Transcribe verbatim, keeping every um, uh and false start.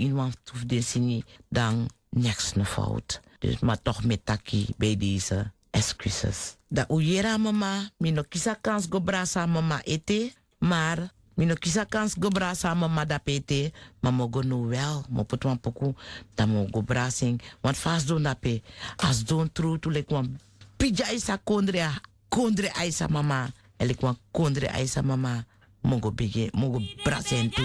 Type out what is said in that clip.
iemand hoeft de sini dan niks na fout. Dus maar toch met taki bij deze excuses. Da uyera mama, mino kisa kans go brasa mama ete, maar mino kisa kans go brasa mama da pete, maar mo go no wel, mo put wan poku, da mo go brasing, want fast doen da pe, as doen true to like wan pija isa kondre, kondre isa mama, elik wan kondre isa mama, mo go bige, mo go brasing